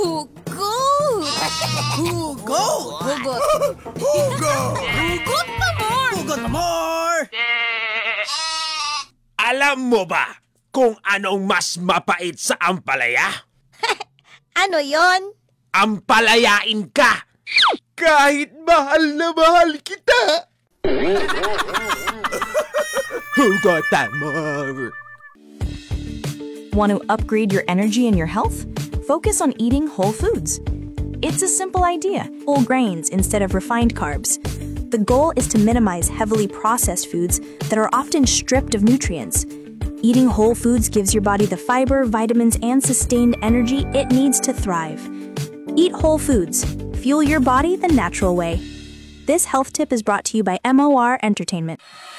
Hugot! Hugot! Hugot! Hugot! Hugot pa more! Hugot more! Alam mo ba kung anong mas mapait sa ampalaya? Ano yon? Ampalayain ka! Kahit mahal na mahal kita! Hugot more! Want to upgrade your energy and your health? Focus on eating whole foods. It's a simple idea, whole grains instead of refined carbs. The goal is to minimize heavily processed foods that are often stripped of nutrients. Eating whole foods gives your body the fiber, vitamins, and sustained energy it needs to thrive. Eat whole foods. Fuel your body the natural way. This health tip is brought to you by MOR Entertainment.